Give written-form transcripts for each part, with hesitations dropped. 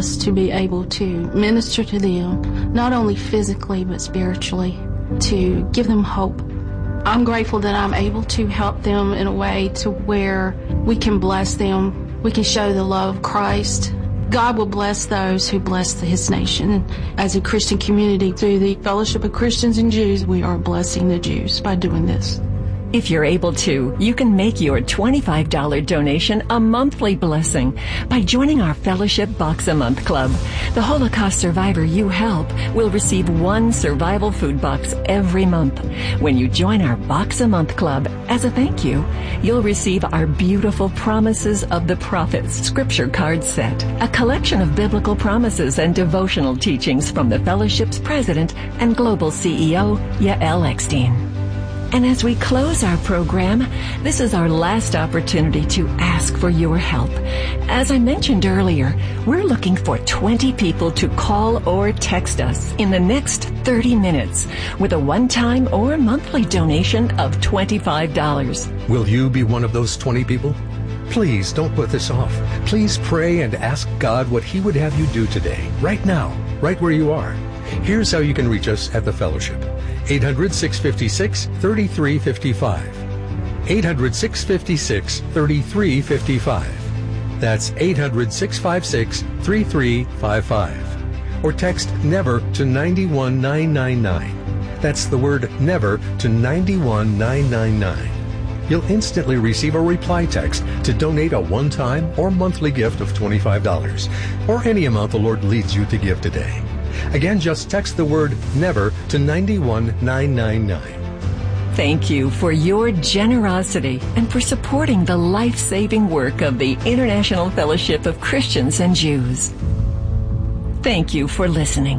blessed to be able to minister to them, not only physically but spiritually, to give them hope. I'm grateful that I'm able to help them in a way to where we can bless them, we can show the love of Christ. God will bless those who bless His nation. As a Christian community, through the Fellowship of Christians and Jews, we are blessing the Jews by doing this. If you're able to, you can make your $25 donation a monthly blessing by joining our Fellowship Box a Month Club. The Holocaust survivor you help will receive one survival food box every month. When you join our Box a Month Club, as a thank you, you'll receive our beautiful Promises of the Prophets scripture card set, a collection of biblical promises and devotional teachings from the Fellowship's president and global CEO, Yael Eckstein. And as we close our program, this is our last opportunity to ask for your help. As I mentioned earlier, we're looking for 20 people to call or text us in the next 30 minutes with a one-time or monthly donation of $25. Will you be one of those 20 people? Please don't put this off. Please pray and ask God what He would have you do today, right now, right where you are. Here's how you can reach us at the Fellowship. 800-656-3355. 800-656-3355. That's 800-656-3355. Or text NEVER to 91999. That's the word NEVER to 91999. You'll instantly receive a reply text to donate a one-time or monthly gift of $25, or any amount the Lord leads you to give today. Again, just text the word NEVER to 91999. Thank you for your generosity and for supporting the life-saving work of the International Fellowship of Christians and Jews. Thank you for listening.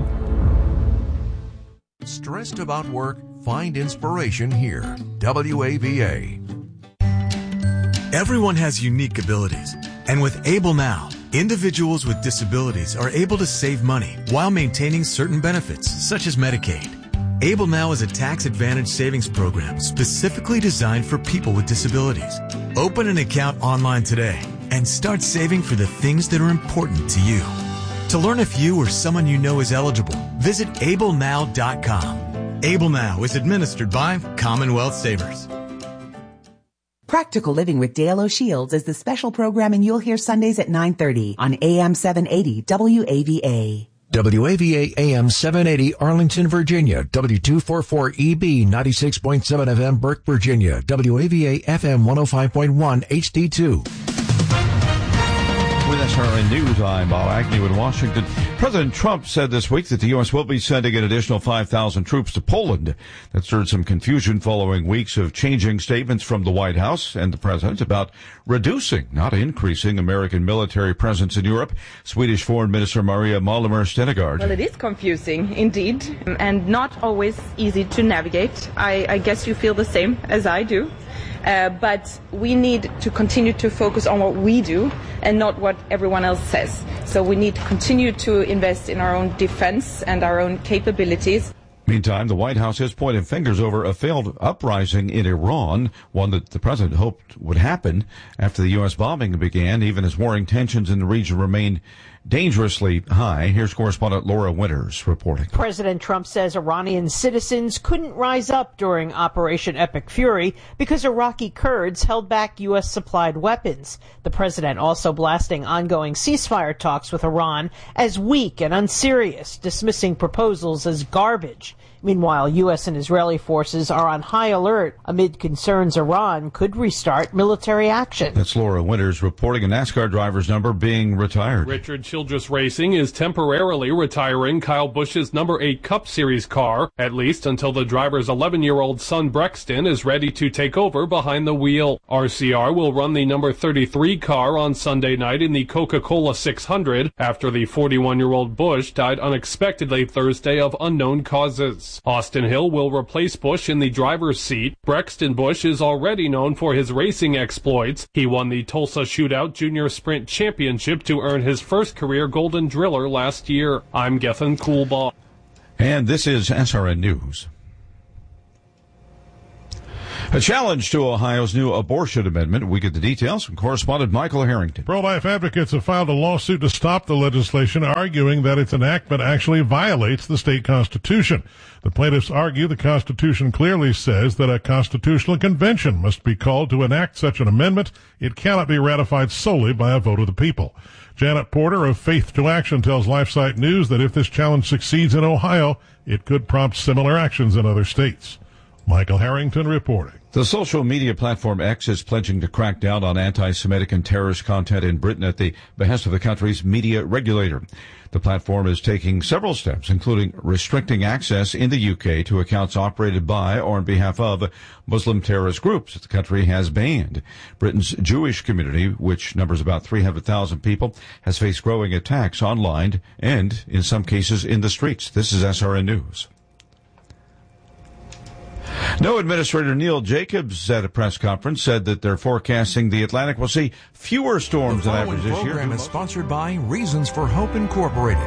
Stressed about work? Find inspiration here. WAVA. Everyone has unique abilities, and with Able Now, individuals with disabilities are able to save money while maintaining certain benefits, such as Medicaid. Able Now is a tax-advantaged savings program specifically designed for people with disabilities. Open an account online today and start saving for the things that are important to you. To learn if you or someone you know is eligible, visit ablenow.com. Able Now is administered by Commonwealth Savers. Practical Living with Dale O'Shields is the special programming you'll hear Sundays at 9:30 on AM 780 WAVA. WAVA AM 780 Arlington, Virginia. W244EB 96.7 FM Burke, Virginia. WAVA FM 105.1 HD2. With SRN News, I'm Bob Agnew in Washington. President Trump said this week that the U.S. will be sending an additional 5,000 troops to Poland. That stirred some confusion following weeks of changing statements from the White House and the president about reducing, not increasing, American military presence in Europe. Swedish Foreign Minister Maria Malmer Stenegard. Well, it is confusing, indeed, and not always easy to navigate. I guess you feel the same as I do. But we need to continue to focus on what we do and not what everyone else says. So we need to continue to invest in our own defense and our own capabilities. Meantime, the White House is pointing fingers over a failed uprising in Iran, one that the president hoped would happen after the U.S. bombing began, even as warring tensions in the region remain dangerously high. Here's correspondent Laura Winters reporting. President Trump says Iranian citizens couldn't rise up during Operation Epic Fury because Iraqi Kurds held back U.S.-supplied weapons. The president also blasting ongoing ceasefire talks with Iran as weak and unserious, dismissing proposals as garbage. Meanwhile, U.S. and Israeli forces are on high alert amid concerns Iran could restart military action. That's Laura Winters reporting a NASCAR driver's number being retired. Richard Childress Racing is temporarily retiring Kyle Busch's number 8 Cup Series car, at least until the driver's 11-year-old son Brexton is ready to take over behind the wheel. RCR will run the number 33 car on Sunday night in the Coca-Cola 600 after the 41-year-old Busch died unexpectedly Thursday of unknown causes. Austin Hill will replace Busch in the driver's seat. Brexton Busch is already known for his racing exploits. He won the Tulsa Shootout Junior Sprint Championship to earn his first career Golden Driller last year. I'm Gethin Coolbaugh. And this is SRN News. A challenge to Ohio's new abortion amendment. We get the details from correspondent Michael Harrington. Pro-life advocates have filed a lawsuit to stop the legislation, arguing that its enactment actually violates the state constitution. The plaintiffs argue the Constitution clearly says that a constitutional convention must be called to enact such an amendment. It cannot be ratified solely by a vote of the people. Janet Porter of Faith to Action tells LifeSite News that if this challenge succeeds in Ohio, it could prompt similar actions in other states. Michael Harrington reporting. The social media platform X is pledging to crack down on anti-Semitic and terrorist content in Britain at the behest of the country's media regulator. The platform is taking several steps, including restricting access in the UK to accounts operated by or on behalf of Muslim terrorist groups that the country has banned. Britain's Jewish community, which numbers about 300,000 people, has faced growing attacks online and, in some cases, in the streets. This is SRN News. NOAA Administrator Neil Jacobs at a press conference said that they're forecasting the Atlantic will see fewer storms than average this year. The program is sponsored by Reasons for Hope Incorporated.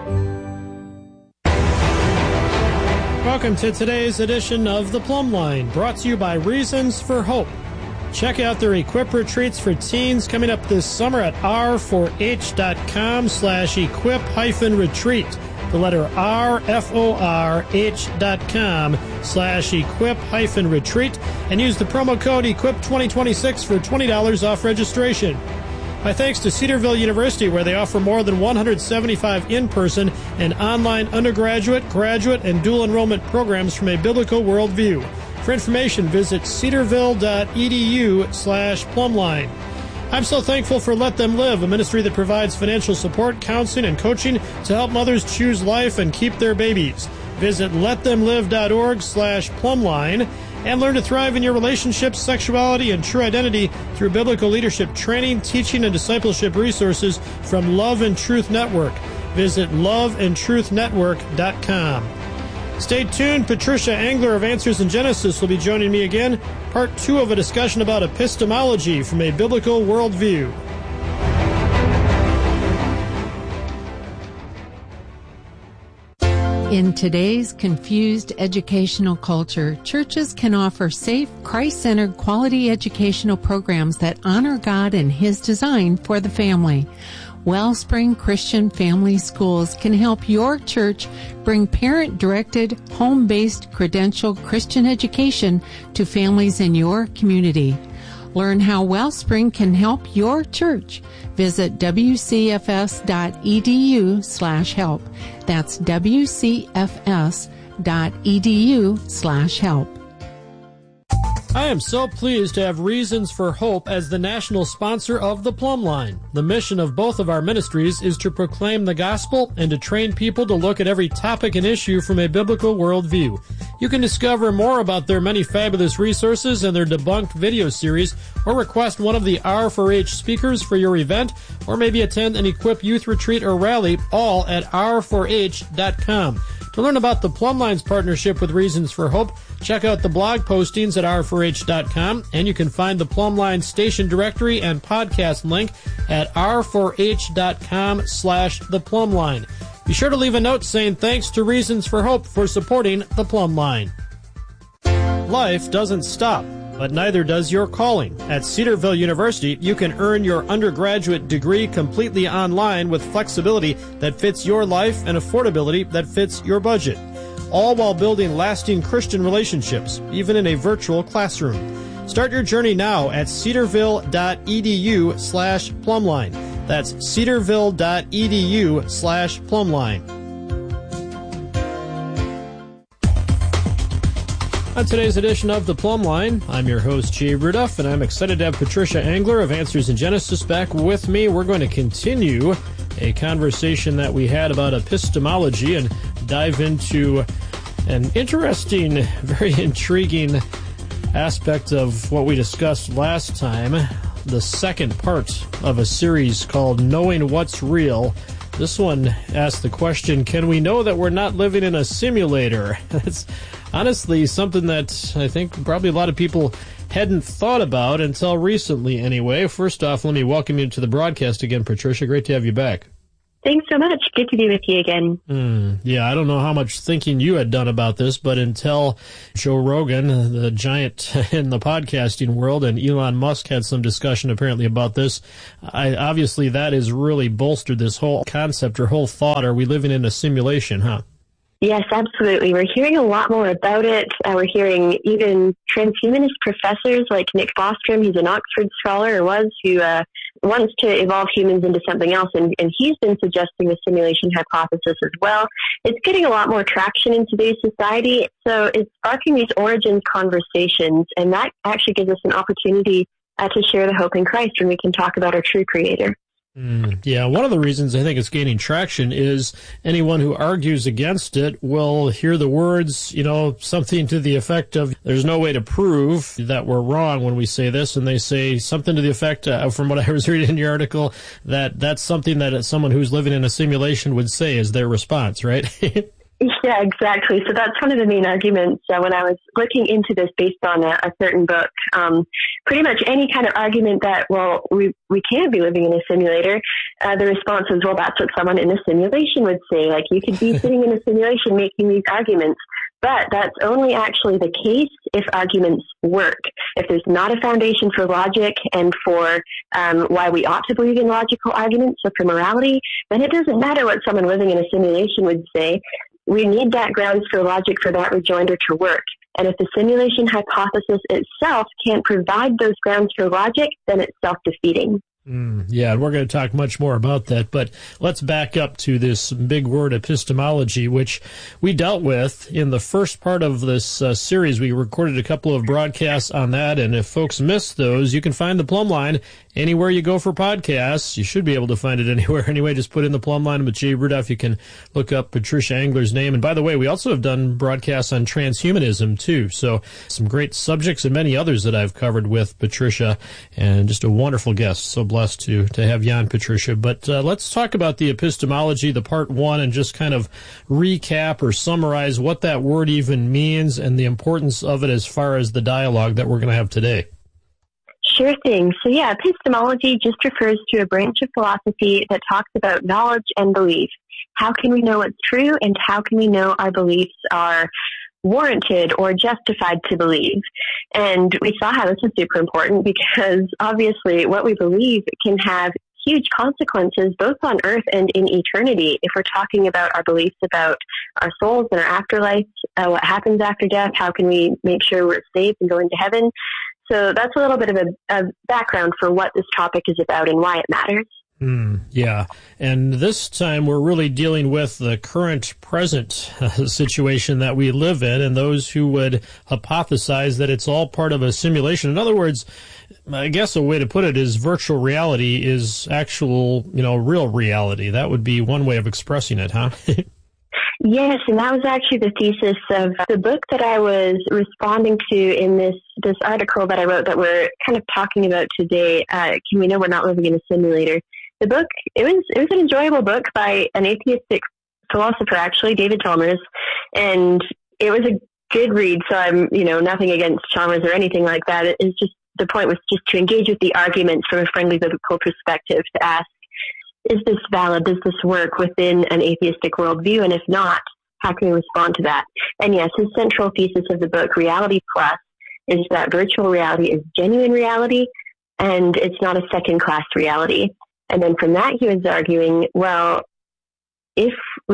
Welcome to today's edition of The Plumb Line, brought to you by Reasons for Hope. Check out their Equip retreats for teens coming up this summer at r4h.com/equip-retreat. The letter rforh.com/equip-retreat and use the promo code EQUIP2026 for $20 off registration. My thanks to Cedarville University, where they offer more than 175 in-person and online undergraduate, graduate, and dual enrollment programs from a biblical worldview. For information, visit cedarville.edu/plumline. I'm so thankful for Let Them Live, a ministry that provides financial support, counseling, and coaching to help mothers choose life and keep their babies. Visit letthemlive.org/plumline and learn to thrive in your relationships, sexuality, and true identity through biblical leadership training, teaching, and discipleship resources from Love and Truth Network. Visit loveandtruthnetwork.com. Stay tuned. Patricia Angler of Answers in Genesis will be joining me again. Part 2 of a discussion about epistemology from a biblical worldview. In today's confused educational culture, churches can offer safe, Christ-centered, quality educational programs that honor God and His design for the family. Wellspring Christian Family Schools can help your church bring parent-directed, home-based, credentialed Christian education to families in your community. Learn how Wellspring can help your church. Visit wcfs.edu/help. That's wcfs.edu/help. I am so pleased to have Reasons for Hope as the national sponsor of The Plumb Line. The mission of both of our ministries is to proclaim the gospel and to train people to look at every topic and issue from a biblical worldview. You can discover more about their many fabulous resources and their debunked video series, or request one of the R4H speakers for your event, or maybe attend an Equip youth retreat or rally, all at r4h.com. To learn about the Plumb Line's partnership with Reasons for Hope, check out the blog postings at r4h.com, and you can find the Plumb Line station directory and podcast link at r4h.com/theplumbline. Be sure to leave a note saying thanks to Reasons for Hope for supporting the Plumb Line. Life doesn't stop, but neither does your calling. At Cedarville University, you can earn your undergraduate degree completely online with flexibility that fits your life and affordability that fits your budget, all while building lasting Christian relationships, even in a virtual classroom. Start your journey now at cedarville.edu/plumline. That's cedarville.edu/plumline. On today's edition of The Plumb Line, I'm your host, Jay Ruduff, and I'm excited to have Patricia Angler of Answers in Genesis back with me. We're going to continue a conversation that we had about epistemology and dive into an interesting, very intriguing aspect of what we discussed last time, the second part of a series called Knowing What's Real. This one asks the question, can we know that we're not living in a simulator? It's honestly something that I think probably a lot of people hadn't thought about until recently anyway. First off, let me welcome you to the broadcast again, Patricia. Great to have you back. Thanks so much. Good to be with you again. Yeah, I don't know how much thinking you had done about this, but until Joe Rogan, the giant in the podcasting world, and Elon Musk had some discussion apparently about this, obviously that has really bolstered this whole concept or whole thought. Are we living in a simulation, huh? Yes, absolutely. We're hearing a lot more about it. We're hearing even transhumanist professors like Nick Bostrom, he's an Oxford scholar, or was, who wants to evolve humans into something else, and he's been suggesting the simulation hypothesis as well. It's getting a lot more traction in today's society, so it's sparking these origins conversations, and that actually gives us an opportunity to share the hope in Christ when we can talk about our true Creator. Yeah, one of the reasons I think it's gaining traction is anyone who argues against it will hear the words, something to the effect of, there's no way to prove that we're wrong when we say this, and they say something to the effect, from what I was reading in your article, that that's something that someone who's living in a simulation would say is their response, right? Yeah, exactly. So that's one of the main arguments when I was looking into this based on a certain book. Pretty much any kind of argument that, we can't be living in a simulator, the response was, that's what someone in a simulation would say. Like, you could be sitting in a simulation making these arguments. But that's only actually the case if arguments work. If there's not a foundation for logic and for why we ought to believe in logical arguments, so for morality, then it doesn't matter what someone living in a simulation would say. We need that grounds for logic for that rejoinder to work. And if the simulation hypothesis itself can't provide those grounds for logic, then it's self-defeating. Yeah, and we're going to talk much more about that, but let's back up to this big word epistemology, which we dealt with in the first part of this series. We recorded a couple of broadcasts on that, and if folks missed those, you can find the Plumb Line anywhere you go for podcasts. You should be able to find it anywhere anyway. Just put in the Plumb Line with Jay Rudolph. You can look up Patricia Engler's name. And by the way, we also have done broadcasts on transhumanism too. So some great subjects and many others that I've covered with Patricia, and just a wonderful guest. So blessed to have you on, Patricia. But let's talk about the epistemology, the part one, and just kind of recap or summarize what that word even means and the importance of it as far as the dialogue that we're going to have today. Sure thing. So epistemology just refers to a branch of philosophy that talks about knowledge and belief. How can we know what's true, and how can we know our beliefs are warranted or justified to believe? And we saw how this is super important because obviously what we believe can have huge consequences both on earth and in eternity. If we're talking about our beliefs about our souls and our afterlife, what happens after death, how can we make sure we're saved and go into heaven? So that's a little bit of a background for what this topic is about and why it matters. Yeah, and this time we're really dealing with the present situation that we live in, and those who would hypothesize that it's all part of a simulation. In other words, I guess a way to put it is virtual reality is actual, real reality. That would be one way of expressing it, huh? Yes, and that was actually the thesis of the book that I was responding to in this article that I wrote that we're kind of talking about today. Can we know we're not living in a simulator? The book, it was an enjoyable book by an atheistic philosopher, actually, David Chalmers, and it was a good read. So I'm, nothing against Chalmers or anything like that. It's just, the point was just to engage with the arguments from a friendly biblical perspective, to ask, is this valid? Does this work within an atheistic worldview? And if not, how can we respond to that? And yes, his central thesis of the book, Reality Plus, is that virtual reality is genuine reality, and it's not a second-class reality. And then from that, he was arguing, if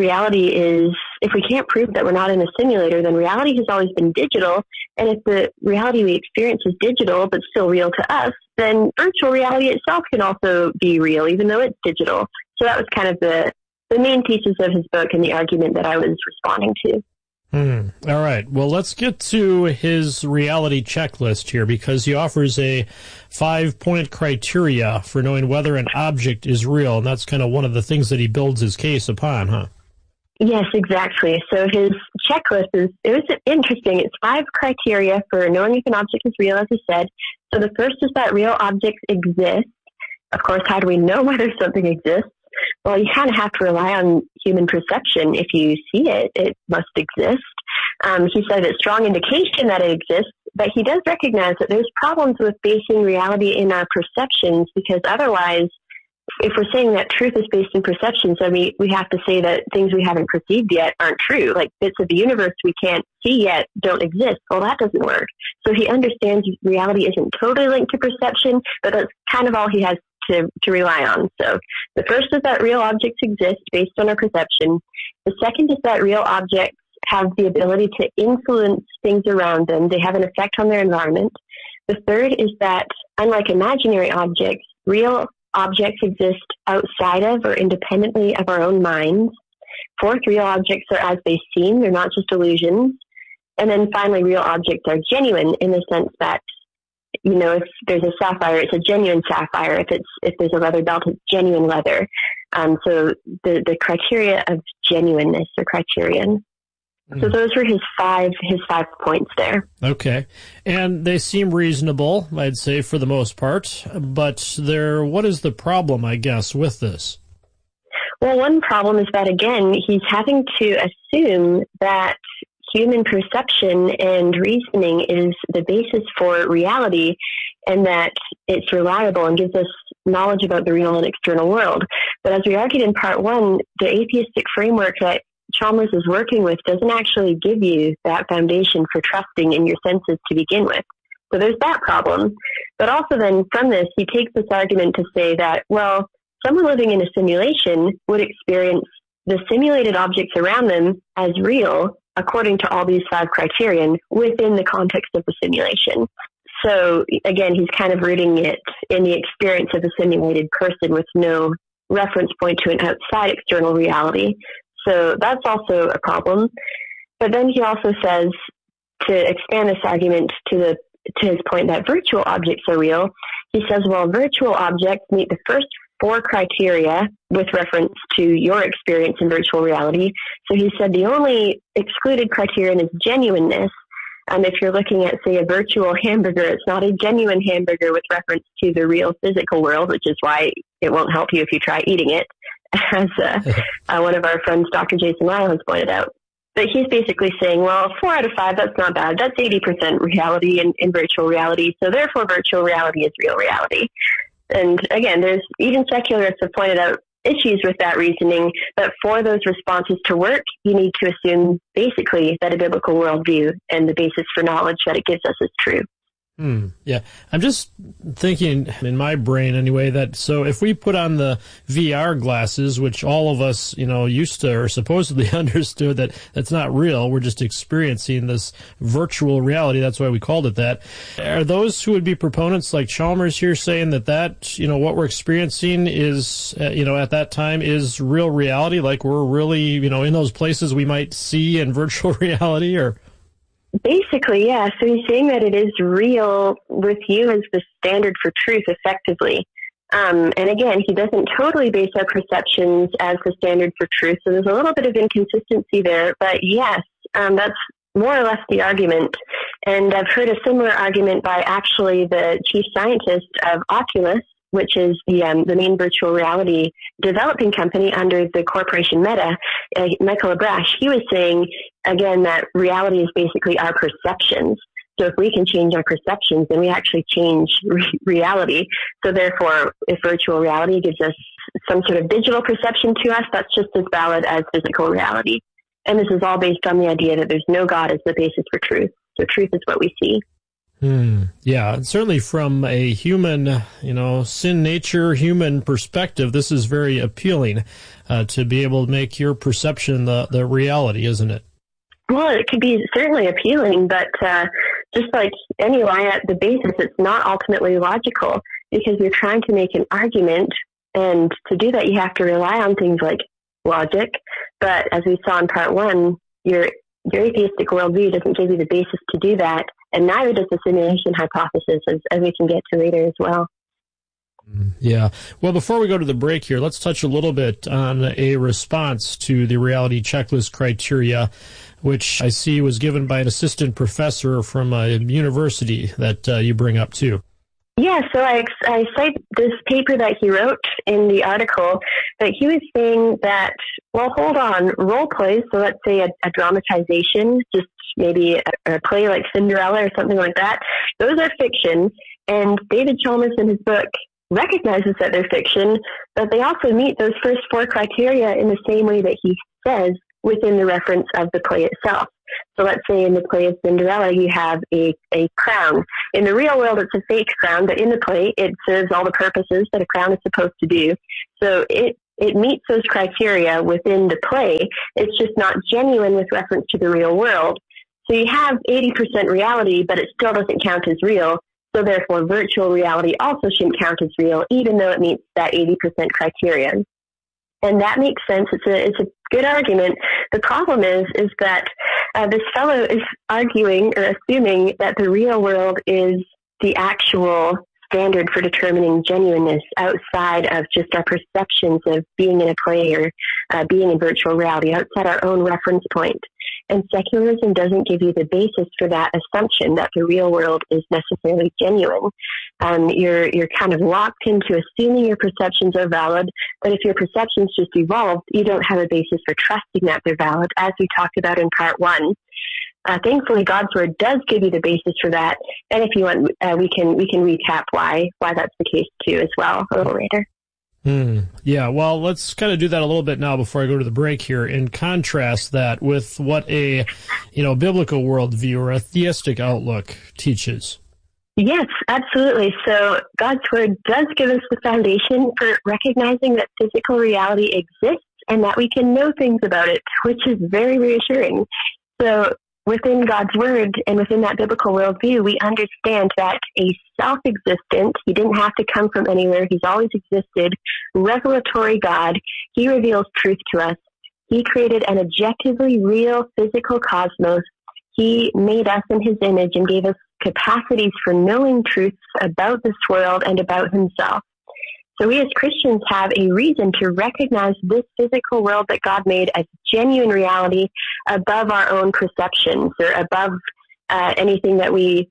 we can't prove that we're not in a simulator, then reality has always been digital. And if the reality we experience is digital, but still real to us, then virtual reality itself can also be real, even though it's digital. So that was kind of the main thesis of his book and the argument that I was responding to. All right. Well, let's get to his reality checklist here, because he offers a 5-point criteria for knowing whether an object is real. And that's kind of one of the things that he builds his case upon, huh? Yes, exactly. So his checklist it was interesting. It's 5 criteria for knowing if an object is real, as I said. So the first is that real objects exist. Of course, how do we know whether something exists? Well, you kind of have to rely on human perception. If you see it, it must exist. He said it's strong indication that it exists, but he does recognize that there's problems with basing reality in our perceptions, because otherwise if we're saying that truth is based in perceptions, then we have to say that things we haven't perceived yet aren't true. Like bits of the universe we can't see yet don't exist. Well, that doesn't work. So he understands reality isn't totally linked to perception, but that's kind of all he has to rely on. So the first is that real objects exist based on our perception. The second is that real objects have the ability to influence things around them. They have an effect on their environment. The third is that, unlike imaginary objects, real objects exist outside of or independently of our own minds. Fourth, real objects are as they seem. They're not just illusions. And then finally, real objects are genuine in the sense that, you know, if there's a sapphire, it's a genuine sapphire. If there's a leather belt, it's genuine leather. So the criteria of genuineness are criterion. So those were his five points there. Okay. And they seem reasonable, I'd say, for the most part. But what is the problem, I guess, with this? Well, one problem is that, again, he's having to assume that human perception and reasoning is the basis for reality and that it's reliable and gives us knowledge about the real and external world. But as we argued in part one, the atheistic framework that Chalmers is working with doesn't actually give you that foundation for trusting in your senses to begin with. So there's that problem. But also then from this, he takes this argument to say that, well, someone living in a simulation would experience the simulated objects around them as real according to all these five criterion within the context of the simulation. So again, he's kind of rooting it in the experience of a simulated person with no reference point to an outside external reality. So that's also a problem. But then he also says, to expand this argument to his point that virtual objects are real, he says, well, virtual objects meet the first four criteria with reference to your experience in virtual reality. So he said the only excluded criterion is genuineness. If you're looking at, say, a virtual hamburger, it's not a genuine hamburger with reference to the real physical world, which is why it won't help you if you try eating it, as one of our friends, Dr. Jason Lyle, has pointed out. But he's basically saying, well, 4 out of 5, that's not bad. That's 80% reality in virtual reality. So therefore, virtual reality is real reality. And again, there's even secularists have pointed out issues with that reasoning, but for those responses to work, you need to assume basically that a biblical worldview and the basis for knowledge that it gives us is true. Yeah, I'm just thinking in my brain anyway that so if we put on the VR glasses, which all of us, used to or supposedly understood that that's not real, we're just experiencing this virtual reality. That's why we called it that. Are those who would be proponents like Chalmers here saying that what we're experiencing is, at that time is real reality, like we're really, in those places we might see in virtual reality or? Basically, yeah. So he's saying that it is real with you as the standard for truth, effectively. And again, he doesn't totally base our perceptions as the standard for truth. So there's a little bit of inconsistency there. But yes, that's more or less the argument. And I've heard a similar argument by actually the chief scientist of Oculus, which is the main virtual reality developing company under the corporation Meta, Michael Abrash. He was saying, again, that reality is basically our perceptions. So if we can change our perceptions, then we actually change reality. So therefore, if virtual reality gives us some sort of digital perception to us, that's just as valid as physical reality. And this is all based on the idea that there's no God as the basis for truth. So truth is what we see. Yeah, certainly from a human, sin nature, human perspective, this is very appealing to be able to make your perception the reality, isn't it? Well, it could be certainly appealing, but just like any lie at the basis, it's not ultimately logical because you're trying to make an argument, and to do that, you have to rely on things like logic. But as we saw in part one, your atheistic worldview doesn't give you the basis to do that, and neither does the simulation hypothesis, as we can get to later as well. Yeah. Well, before we go to the break here, let's touch a little bit on a response to the reality checklist criteria, which I see was given by an assistant professor from a university that you bring up too. Yeah, so I cite this paper that he wrote in the article, but he was saying that, well, hold on, role plays, so let's say a dramatization, just maybe a play like Cinderella or something like that, those are fiction, and David Chalmers in his book recognizes that they're fiction, but they also meet those first 4 criteria in the same way that he says within the reference of the play itself. So let's say in the play of Cinderella, you have a crown. In the real world, it's a fake crown, but in the play, it serves all the purposes that a crown is supposed to do. So it meets those criteria within the play. It's just not genuine with reference to the real world. So you have 80% reality, but it still doesn't count as real. So therefore, virtual reality also shouldn't count as real, even though it meets that 80% criterion. And that makes sense. It's a good argument. The problem is that this fellow is arguing or assuming that the real world is the actual standard for determining genuineness outside of just our perceptions of being in a play or being in virtual reality, outside our own reference point. And secularism doesn't give you the basis for that assumption that the real world is necessarily genuine. You're kind of locked into assuming your perceptions are valid, but if your perceptions just evolved, you don't have a basis for trusting that they're valid, as we talked about in part 1. Thankfully, God's Word does give you the basis for that, and if you want, we can recap why that's the case too as well a little later. Yeah, well, let's kind of do that a little bit now before I go to the break here, and contrast that with what a biblical worldview or a theistic outlook teaches. Yes, absolutely. So God's Word does give us the foundation for recognizing that physical reality exists and that we can know things about it, which is very reassuring. So within God's Word and within that biblical worldview, we understand that a self-existent, he didn't have to come from anywhere, he's always existed, revelatory God, he reveals truth to us. He created an objectively real physical cosmos. He made us in his image and gave us capacities for knowing truths about this world and about himself. So we as Christians have a reason to recognize this physical world that God made as genuine reality above our own perceptions or above anything that we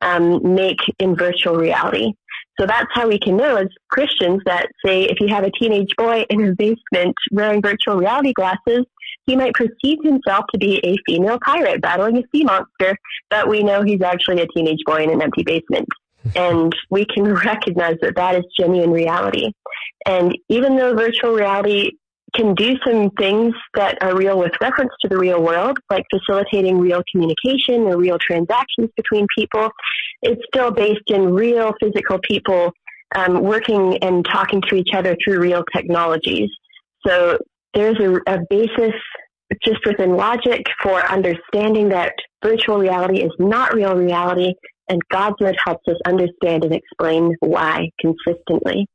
make in virtual reality. So that's how we can know as Christians that, say, if you have a teenage boy in his basement wearing virtual reality glasses, he might perceive himself to be a female pirate battling a sea monster, but we know he's actually a teenage boy in an empty basement. And we can recognize that that is genuine reality. And even though virtual reality can do some things that are real with reference to the real world, like facilitating real communication or real transactions between people, it's still based in real physical people working and talking to each other through real technologies. So there's a basis just within logic for understanding that virtual reality is not real reality, and God's Word helps us understand and explain why consistently.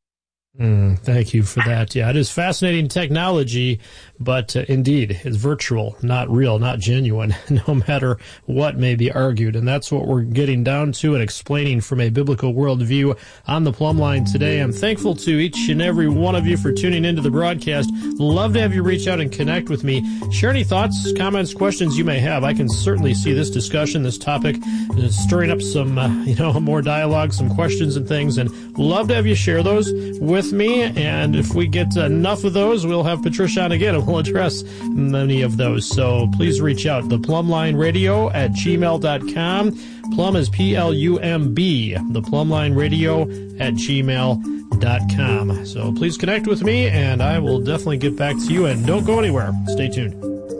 Thank you for that. Yeah, it is fascinating technology, but indeed, it's virtual, not real, not genuine, no matter what may be argued. And that's what we're getting down to and explaining from a biblical worldview on the Plumb Line today. I'm thankful to each and every one of you for tuning into the broadcast. Love to have you reach out and connect with me. Share any thoughts, comments, questions you may have. I can certainly see this discussion, this topic, stirring up some, more dialogue, some questions and things, and love to have you share those with me, and if we get enough of those, we'll have Patricia on again and we'll address many of those. So please reach out. The Plumline Radio at gmail.com. Plum is P-L-U-M-B. The Plumline Radio at gmail.com. So please connect with me, and I will definitely get back to you, and don't go anywhere. Stay tuned.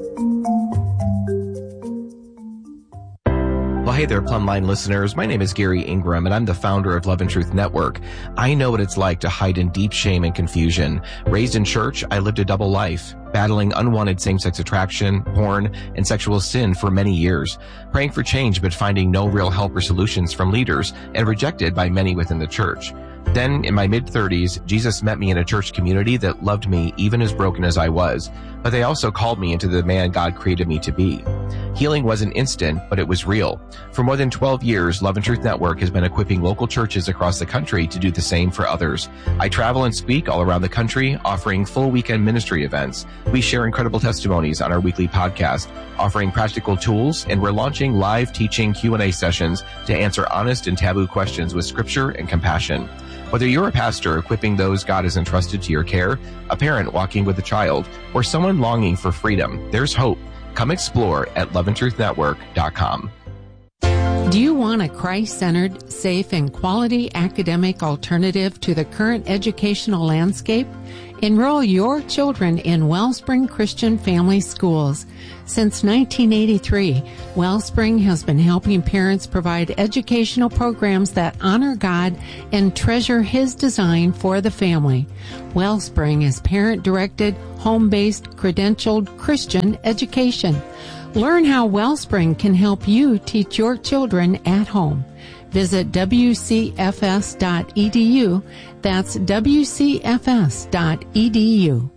Well, hey there, Plumline listeners. My name is Gary Ingram, and I'm the founder of Love and Truth Network. I know what it's like to hide in deep shame and confusion. Raised in church, I lived a double life, battling unwanted same-sex attraction, porn, and sexual sin for many years, praying for change but finding no real help or solutions from leaders, and rejected by many within the church. Then, in my mid-30s, Jesus met me in a church community that loved me even as broken as I was, but they also called me into the man God created me to be. Healing wasn't instant, but it was real. For more than 12 years, Love and Truth Network has been equipping local churches across the country to do the same for others. I travel and speak all around the country, offering full weekend ministry events. We share incredible testimonies on our weekly podcast, offering practical tools, and we're launching live teaching Q&A sessions to answer honest and taboo questions with scripture and compassion. Whether you're a pastor equipping those God has entrusted to your care, a parent walking with a child, or someone longing for freedom, there's hope. Come explore at loveandtruthnetwork.com. Do you want a Christ-centered, safe, and quality academic alternative to the current educational landscape? Enroll your children in Wellspring Christian Family Schools. Since 1983, Wellspring has been helping parents provide educational programs that honor God and treasure His design for the family. Wellspring is parent-directed, home-based, credentialed Christian education. Learn how Wellspring can help you teach your children at home. Visit wcfs.edu. That's wcfs.edu.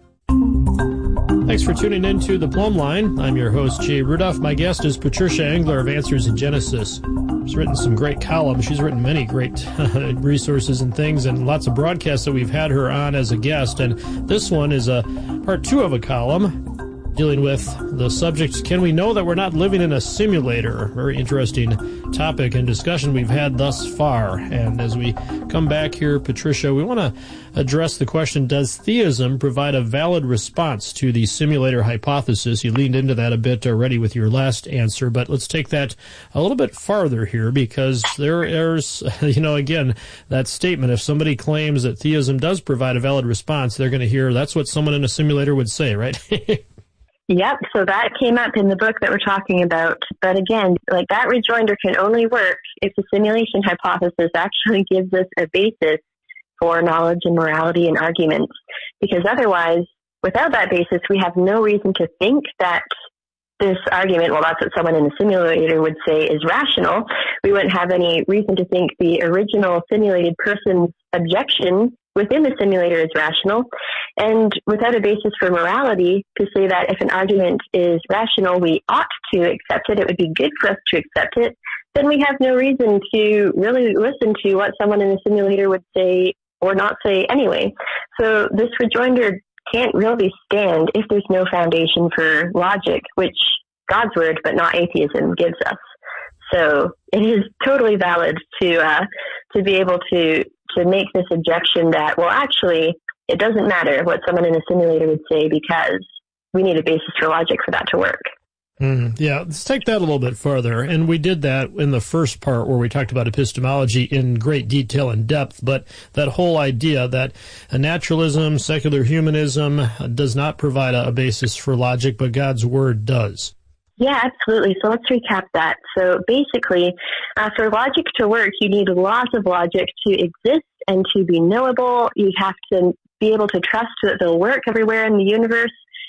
Thanks for tuning in to The Plumb Line. I'm your host, Jay Rudolph. My guest is Patricia Engler of Answers in Genesis. She's written some great columns. She's written many great resources and things, and lots of broadcasts that we've had her on as a guest. And this one is a part 2 of a column dealing with the subject, can we know that we're not living in a simulator? Very interesting topic and discussion we've had thus far. And as we come back here, Patricia, we want to address the question, does theism provide a valid response to the simulator hypothesis? You leaned into that a bit already with your last answer, but let's take that a little bit farther here, because there's, again, that statement, if somebody claims that theism does provide a valid response, they're going to hear that's what someone in a simulator would say, right? Yep, so that came up in the book that we're talking about. But again, like, that rejoinder can only work if the simulation hypothesis actually gives us a basis for knowledge and morality and arguments. Because otherwise, without that basis, we have no reason to think that this argument, well, that's what someone in the simulator would say is rational. We wouldn't have any reason to think the original simulated person's objection within the simulator is rational. And without a basis for morality, to say that if an argument is rational, we ought to accept it, it would be good for us to accept it, then we have no reason to really listen to what someone in the simulator would say or not say anyway. So this rejoinder can't really stand if there's no foundation for logic, which God's word, but not atheism, gives us. So it is totally valid to be able to make this objection that, well, actually, it doesn't matter what someone in a simulator would say because we need a basis for logic for that to work. Yeah, let's take that a little bit further. And we did that in the first part where we talked about epistemology in great detail and depth, but that whole idea that naturalism, secular humanism does not provide a basis for logic, but God's word does. Yeah, absolutely. So let's recap that. So basically, for logic to work, you need lots of logic to exist and to be knowable. You have to be able to trust that they'll work everywhere in the universe.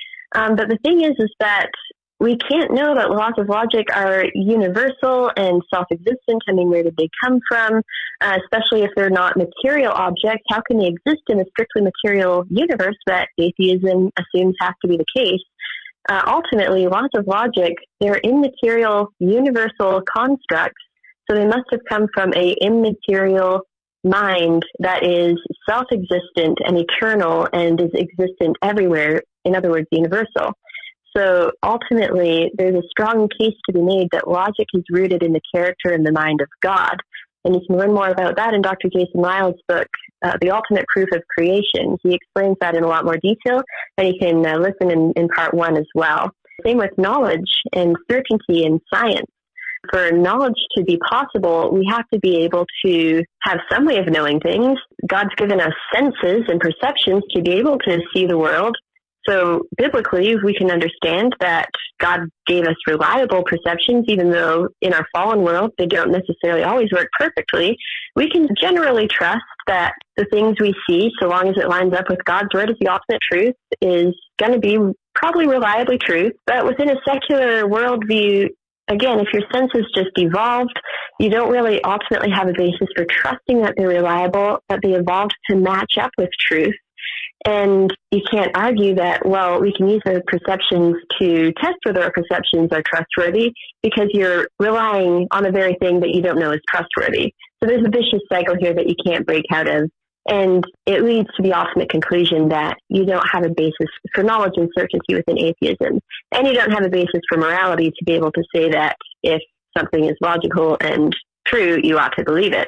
But the thing is that we can't know that laws of logic are universal and self-existent. I mean, where did they come from? Especially if they're not material objects, how can they exist in a strictly material universe that atheism assumes has to be the case? Ultimately, laws of logic, they're immaterial, universal constructs, so they must have come from an immaterial mind that is self-existent and eternal and is existent everywhere, in other words, universal. So ultimately, there's a strong case to be made that logic is rooted in the character and the mind of God. And you can learn more about that in Dr. Jason Miles' book, The Ultimate Proof of Creation. He explains that in a lot more detail, and you can listen in part 1 as well. Same with knowledge and certainty in science. For knowledge to be possible, we have to be able to have some way of knowing things. God's given us senses and perceptions to be able to see the world. So biblically, we can understand that God gave us reliable perceptions, even though in our fallen world, they don't necessarily always work perfectly. We can generally trust that the things we see, so long as it lines up with God's word as the ultimate truth, is going to be probably reliably true. But within a secular worldview, again, if your senses just evolved, you don't really ultimately have a basis for trusting that they're reliable, that they evolved to match up with truth. And you can't argue that, well, we can use our perceptions to test whether our perceptions are trustworthy because you're relying on a very thing that you don't know is trustworthy. So there's a vicious cycle here that you can't break out of. And it leads to the ultimate conclusion that you don't have a basis for knowledge and certainty within atheism. And you don't have a basis for morality to be able to say that if something is logical and true, you ought to believe it.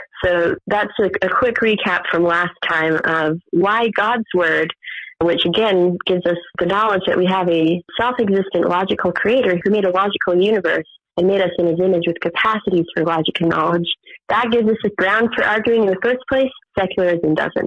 So that's a quick recap from last time of why God's word, which again gives us the knowledge that we have a self-existent logical creator who made a logical universe, and made us in his image with capacities for logic and knowledge. That gives us a ground for arguing in the first place. Secularism doesn't.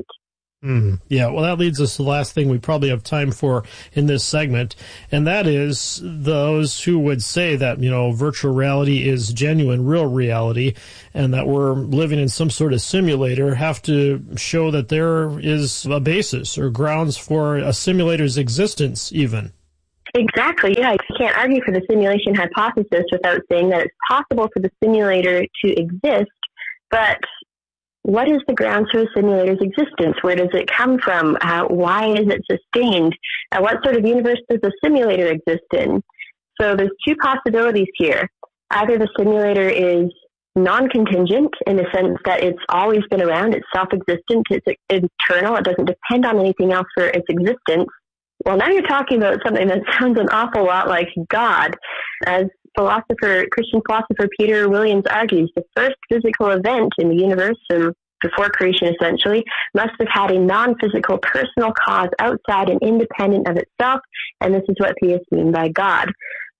Yeah, well, that leads us to the last thing we probably have time for in this segment, and that is those who would say that, virtual reality is genuine, real reality, and that we're living in some sort of simulator, have to show that there is a basis or grounds for a simulator's existence, even. Exactly, yeah. You can't argue for the simulation hypothesis without saying that it's possible for the simulator to exist, but what is the grounds for the simulator's existence? Where does it come from? Why is it sustained? What sort of universe does the simulator exist in? So there's two possibilities here. Either the simulator is non-contingent in the sense that it's always been around, it's self-existent, it's eternal, it doesn't depend on anything else for its existence. Well, now you're talking about something that sounds an awful lot like God. As Christian philosopher Peter Williams argues, the first physical event in the universe, or before creation essentially, must have had a non-physical personal cause outside and independent of itself, and this is what theists mean by God.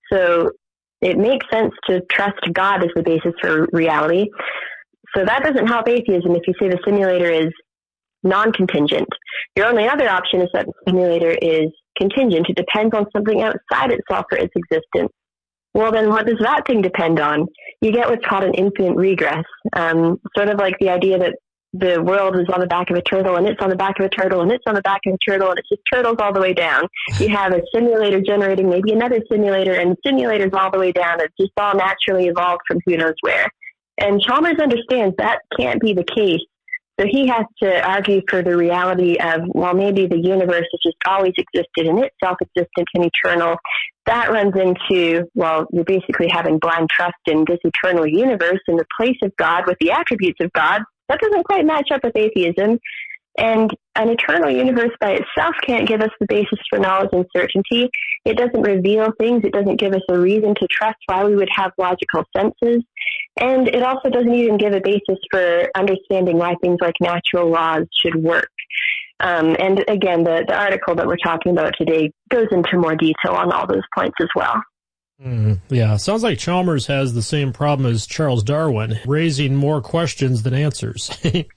So it makes sense to trust God as the basis for reality. So that doesn't help atheism if you say the simulator is non-contingent. Your only other option is that the simulator is contingent. It depends on something outside itself for its existence. Well, then what does that thing depend on? You get what's called an infinite regress, sort of like the idea that the world is on the back of a turtle, and it's on the back of a turtle, and it's on the back of a turtle, and it's just turtles all the way down. You have a simulator generating maybe another simulator, and simulators all the way down. It's just all naturally evolved from who knows where. And Chalmers understands that can't be the case. So he has to argue for the reality of, well, maybe the universe has just always existed and it's self-existent and eternal. That runs into, well, you're basically having blind trust in this eternal universe in the place of God with the attributes of God. That doesn't quite match up with atheism. And an eternal universe by itself can't give us the basis for knowledge and certainty. It doesn't reveal things. It doesn't give us a reason to trust why we would have logical senses. And it also doesn't even give a basis for understanding why things like natural laws should work. And again, the article that we're talking about today goes into more detail on all those points as well. Yeah, sounds like Chalmers has the same problem as Charles Darwin, raising more questions than answers.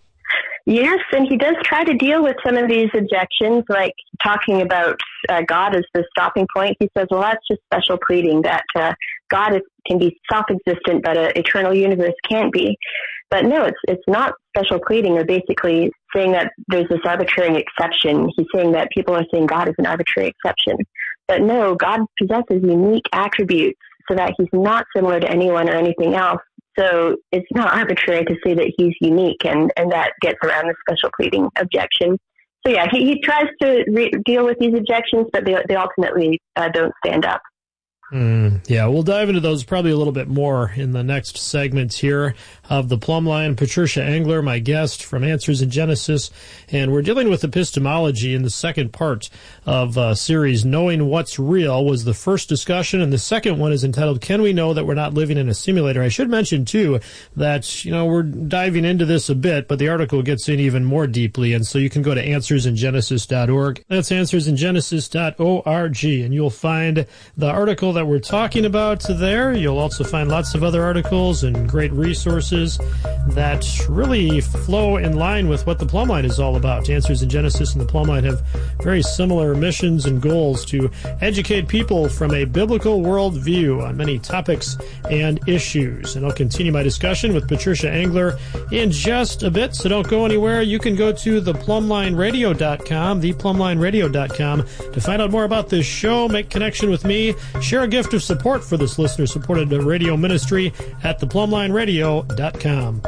Yes, and he does try to deal with some of these objections, like talking about God as the stopping point. He says, well, that's just special pleading, that God can be self-existent, but an eternal universe can't be. But no, it's not special pleading, or basically saying that there's this arbitrary exception. He's saying that people are saying God is an arbitrary exception. But no, God possesses unique attributes so that he's not similar to anyone or anything else. So it's not arbitrary to say that he's unique, and that gets around the special pleading objection. So yeah, he tries to deal with these objections, but they ultimately don't stand up. Yeah, we'll dive into those probably a little bit more in the next segment here of the Plumb Line. Patricia Engler, my guest from Answers in Genesis, and we're dealing with epistemology in the second part of series Knowing What's Real was the first discussion, and the second one is entitled Can We Know That We're Not Living in a Simulator? I should mention, too, that, we're diving into this a bit, but the article gets in even more deeply, and so you can go to answersingenesis.org. That's answersingenesis.org, and you'll find the article that we're talking about there. You'll also find lots of other articles and great resources that really flow in line with what the Plumb Line is all about. Answers in Genesis and the Plumb Line have very similar missions and goals to educate people from a biblical worldview on many topics and issues. And I'll continue my discussion with Patricia Engler in just a bit, so don't go anywhere. You can go to theplumlineradio.com, theplumlineradio.com, to find out more about this show, make connection with me, share a gift of support for this listener-supported radio ministry at theplumlineradio.com.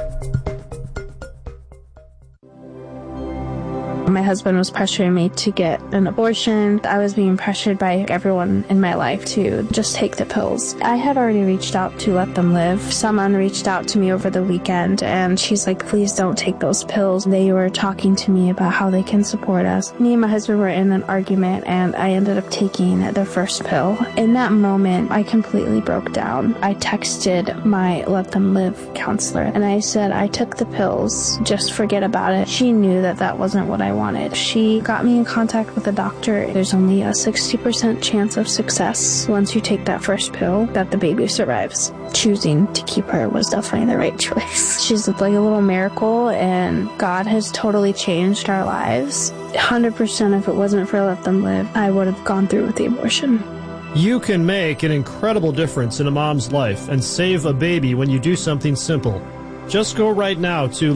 My husband was pressuring me to get an abortion. I was being pressured by everyone in my life to just take the pills. I had already reached out to Let Them Live. Someone reached out to me over the weekend, and she's like, please don't take those pills. They were talking to me about how they can support us. Me and my husband were in an argument, and I ended up taking the first pill. In that moment, I completely broke down. I texted my Let Them Live counselor, and I said, I took the pills. Just forget about it. She knew that that wasn't what I wanted wanted. She got me in contact with a doctor. There's only a 60% chance of success once you take that first pill that the baby survives. Choosing to keep her was definitely the right choice. She's like a little miracle, and God has totally changed our lives. 100% if it wasn't for Let Them Live, I would have gone through with the abortion. You can make an incredible difference in a mom's life and save a baby when you do something simple. Just go right now to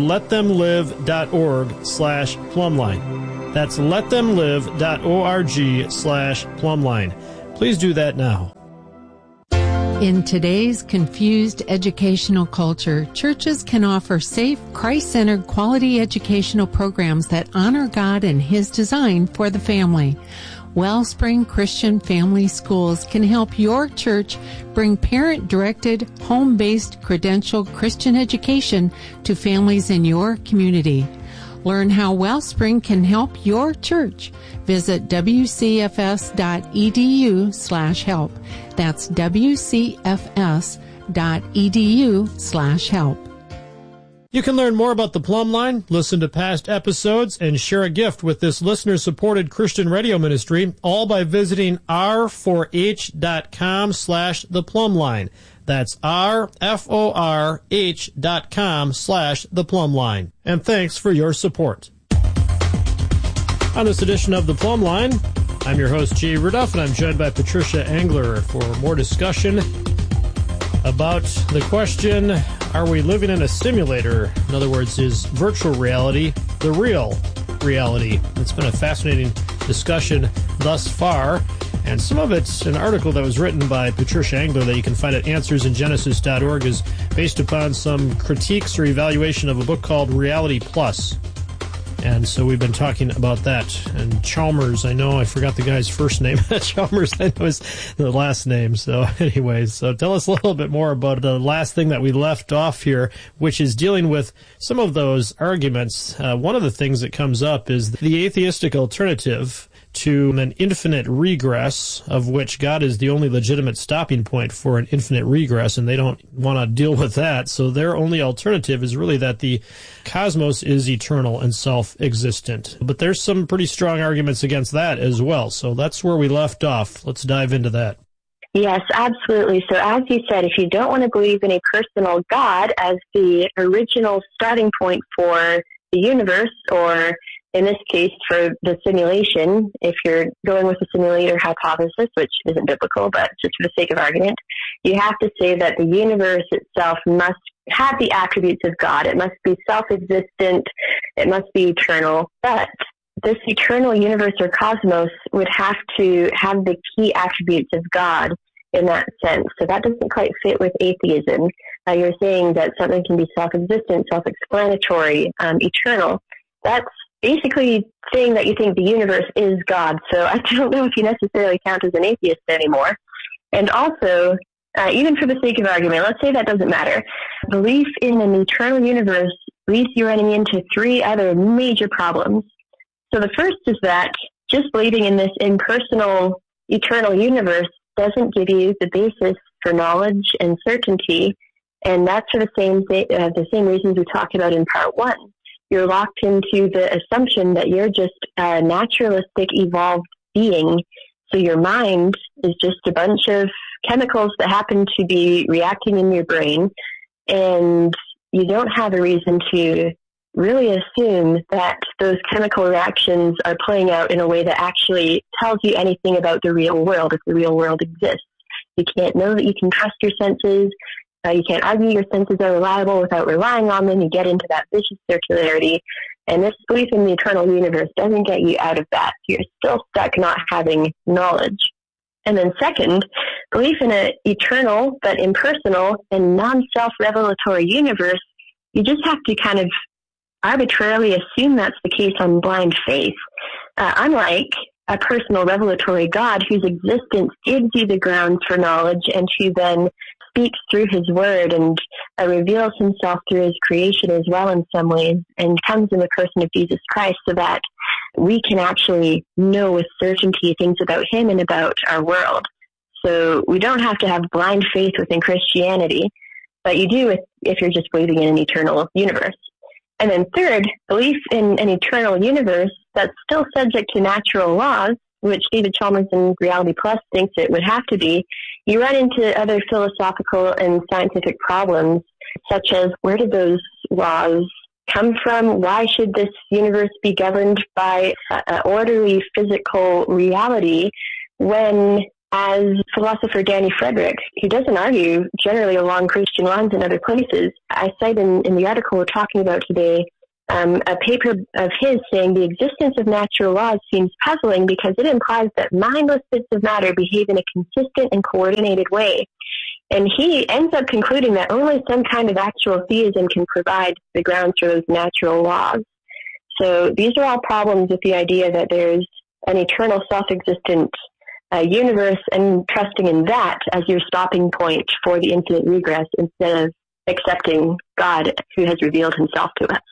letthemlive.org/plumline. That's letthemlive.org/plumline. Please do that now. In today's confused educational culture, churches can offer safe, Christ-centered, quality educational programs that honor God and His design for the family. Wellspring Christian Family Schools can help your church bring parent-directed, home-based, credentialed Christian education to families in your community. Learn how Wellspring can help your church. Visit wcfs.edu/help. That's wcfs.edu/help. You can learn more about the Plumb Line, listen to past episodes, and share a gift with this listener-supported Christian radio ministry, all by visiting r4h.com/theplumbline. That's rforh.com/theplumbline. And thanks for your support. On this edition of the Plumb Line, I'm your host, Jay Rudoff, and I'm joined by Patricia Engler for more discussion about the question, are we living in a simulator? In other words, is virtual reality the real reality? It's been a fascinating discussion thus far, and some of it's an article that was written by Patricia Engler that you can find at answersingenesis.org is based upon some critiques or evaluation of a book called Reality Plus. And so we've been talking about that. And Chalmers, I know I forgot the guy's first name. Chalmers, I know is the last name. So anyways, so tell us a little bit more about the last thing that we left off here, which is dealing with some of those arguments. One of the things that comes up is the atheistic alternative to an infinite regress, of which God is the only legitimate stopping point for an infinite regress, and they don't want to deal with that. So their only alternative is really that the cosmos is eternal and self-existent. But there's some pretty strong arguments against that as well. So that's where we left off. Let's dive into that. Yes, absolutely. So as you said, if you don't want to believe in a personal God as the original starting point for the universe, or in this case, for the simulation, if you're going with the simulator hypothesis, which isn't biblical, but just for the sake of argument, you have to say that the universe itself must have the attributes of God. It must be self-existent. It must be eternal. But this eternal universe or cosmos would have to have the key attributes of God in that sense. So that doesn't quite fit with atheism. You're saying that something can be self-existent, self-explanatory, eternal. That's basically saying that you think the universe is God. So I don't know if you necessarily count as an atheist anymore. And also, even for the sake of argument, let's say that doesn't matter. Belief in an eternal universe leaves you running into three other major problems. So the first is that just believing in this impersonal eternal universe doesn't give you the basis for knowledge and certainty. And that's for the same reasons we talked about in part one. You're locked into the assumption that you're just a naturalistic, evolved being. So your mind is just a bunch of chemicals that happen to be reacting in your brain. And you don't have a reason to really assume that those chemical reactions are playing out in a way that actually tells you anything about the real world, if the real world exists. You can't know that you can trust your senses. You can't argue your senses are reliable without relying on them. You get into that vicious circularity. And this belief in the eternal universe doesn't get you out of that. You're still stuck not having knowledge. And then second, belief in an eternal but impersonal and non-self-revelatory universe, you just have to kind of arbitrarily assume that's the case on blind faith. Unlike a personal revelatory God whose existence gives you the grounds for knowledge and who then speaks through his word and reveals himself through his creation as well in some ways, and comes in the person of Jesus Christ so that we can actually know with certainty things about him and about our world. So we don't have to have blind faith within Christianity, but you do if you're just believing in an eternal universe. And then third, belief in an eternal universe that's still subject to natural laws, which David Chalmers in Reality Plus thinks it would have to be, you run into other philosophical and scientific problems, such as where did those laws come from? Why should this universe be governed by an orderly physical reality when, as philosopher Danny Frederick, who doesn't argue generally along Christian lines in other places, I cite in the article we're talking about today, a paper of his saying the existence of natural laws seems puzzling because it implies that mindless bits of matter behave in a consistent and coordinated way. And he ends up concluding that only some kind of actual theism can provide the grounds for those natural laws. So these are all problems with the idea that there's an eternal self-existent universe and trusting in that as your stopping point for the infinite regress instead of accepting God who has revealed himself to us.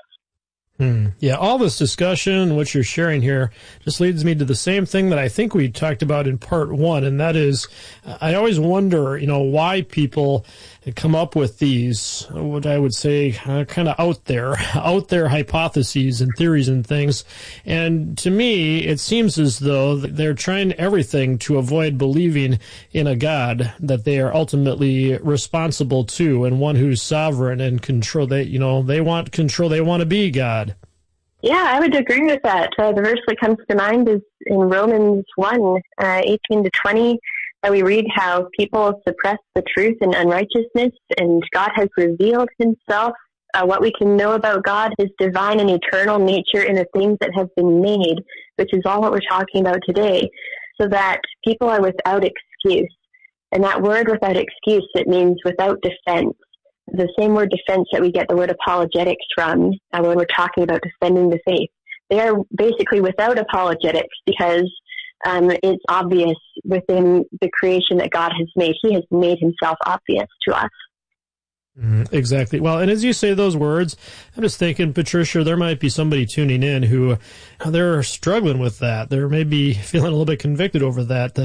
Yeah, all this discussion, what you're sharing here, just leads me to the same thing that I think we talked about in part one, and that is, I always wonder, why people come up with these, what I would say, kind of out there hypotheses and theories and things. And to me, it seems as though they're trying everything to avoid believing in a God that they are ultimately responsible to, and one who's sovereign and control. They want control. They want to be God. Yeah, I would agree with that. The verse that comes to mind is in Romans 1, 18 to 20. We read how people suppress the truth in unrighteousness, and God has revealed himself. What we can know about God, his divine and eternal nature in the things that have been made, which is all what we're talking about today, so that people are without excuse. And that word without excuse, it means without defense. The same word defense that we get the word apologetics from when we're talking about defending the faith. They are basically without apologetics because it's obvious within the creation that God has made. He has made himself obvious to us. Exactly. Well, and as you say those words, I'm just thinking, Patricia, there might be somebody tuning in who they're struggling with that. They're maybe feeling a little bit convicted over that,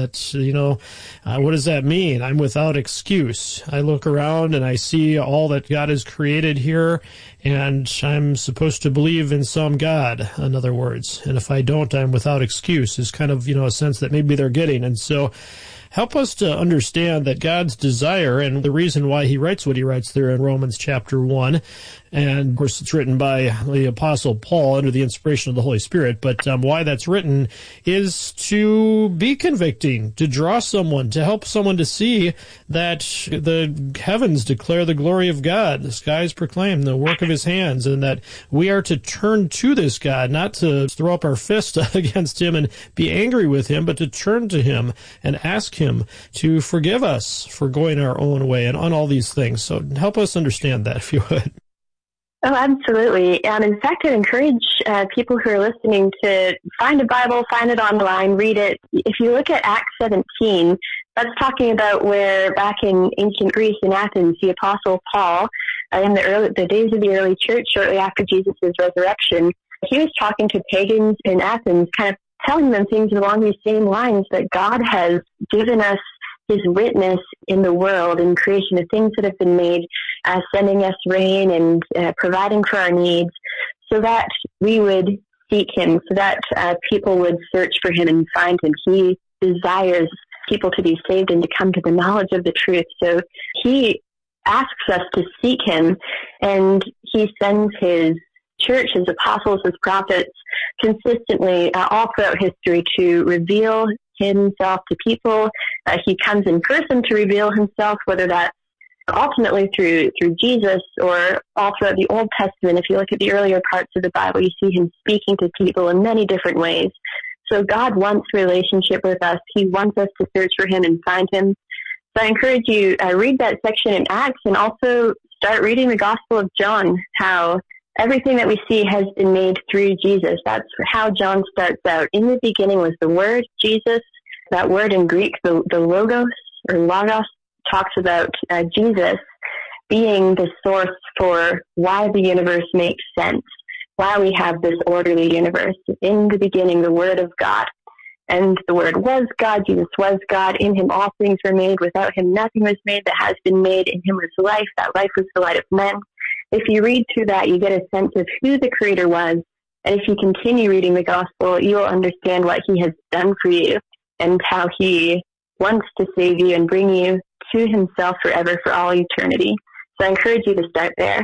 what does that mean? I'm without excuse. I look around and I see all that God has created here, and I'm supposed to believe in some God, in other words. And if I don't, I'm without excuse is kind of, a sense that maybe they're getting. And so help us to understand that God's desire and the reason why he writes what he writes there in Romans chapter 1, and of course it's written by the Apostle Paul under the inspiration of the Holy Spirit, but why that's written is to be convicting, to draw someone, to help someone to see that the heavens declare the glory of God, the skies proclaim the work of his hands, and that we are to turn to this God, not to throw up our fist against him and be angry with him, but to turn to him and ask him to forgive us for going our own way and on all these things. So help us understand that, if you would. Oh, absolutely. And in fact, I encourage people who are listening to find a Bible, find it online, read it. If you look at Acts 17, that's talking about where back in ancient Greece in Athens, the Apostle Paul, in the days of the early church, shortly after Jesus' resurrection, he was talking to pagans in Athens, kind of telling them things along these same lines, that God has given us his witness in the world, in creation of things that have been made, sending us rain and providing for our needs, so that we would seek him, so that people would search for him and find him. He desires people to be saved and to come to the knowledge of the truth. So he asks us to seek him, and he sends his church, his apostles, his prophets, consistently all throughout history to reveal himself to people. He comes in person to reveal himself, whether that's ultimately through Jesus or all throughout the Old Testament. If you look at the earlier parts of the Bible, you see him speaking to people in many different ways. So God wants relationship with us. He wants us to search for him and find him. So I encourage you, read that section in Acts, and also start reading the Gospel of John, how everything that we see has been made through Jesus. That's how John starts out. In the beginning was the Word, Jesus. That word in Greek, the logos, or logos, talks about Jesus being the source for why the universe makes sense, why we have this orderly universe. In the beginning, the Word of God. And the Word was God, Jesus was God. In him all things were made. Without him nothing was made that has been made. In him was life. That life was the light of men. If you read through that, you get a sense of who the Creator was, And if you continue reading the gospel, you'll understand what he has done for you and how he wants to save you and bring you to himself forever for all eternity. So I encourage you to start there.